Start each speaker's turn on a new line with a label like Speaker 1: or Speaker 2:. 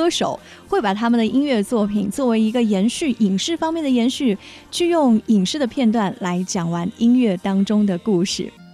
Speaker 1: 歌手会把他们的音乐作品作为一个延续，影视方面的延续，去用影视的片段来讲完音乐当中的故事。